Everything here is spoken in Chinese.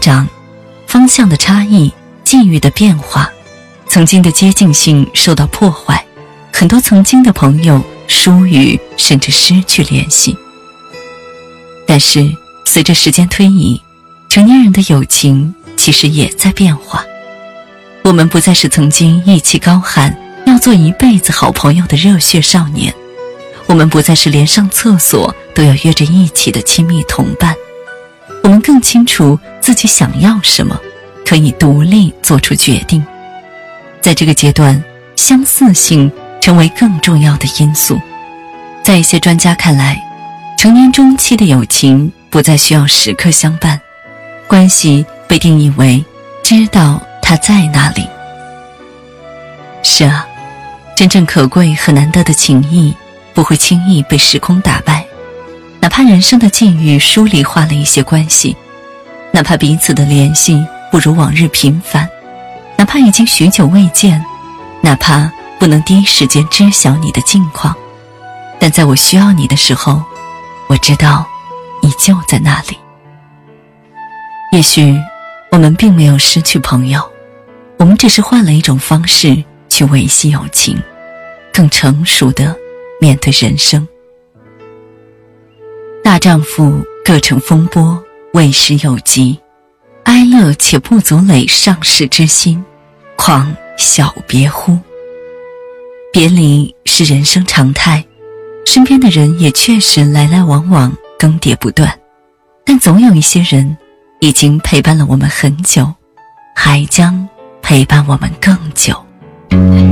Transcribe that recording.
长，方向的差异，际遇的变化，曾经的接近性受到破坏，很多曾经的朋友疏于甚至失去联系。但是随着时间推移，成年人的友情其实也在变化。我们不再是曾经意气高喊要做一辈子好朋友的热血少年，我们不再是连上厕所都要约着一起的亲密同伴。我们更清楚自己想要什么，可以独立做出决定。在这个阶段，相似性成为更重要的因素。在一些专家看来，成年中期的友情不再需要时刻相伴，关系被定义为知道他在那里。是啊，真正可贵和难得的情谊不会轻易被时空打败，哪怕人生的际遇疏离化了一些关系，哪怕彼此的联系不如往日频繁，哪怕已经许久未见，哪怕不能第一时间知晓你的近况，但在我需要你的时候，我知道你就在那里。也许我们并没有失去朋友，我们只是换了一种方式去维系友情，更成熟地面对人生。大丈夫各逞风波，未施有疾，哀乐且不足累上士之心，况小别乎？别离是人生常态，身边的人也确实来来往往，更迭不断，但总有一些人已经陪伴了我们很久，还将陪伴我们更久。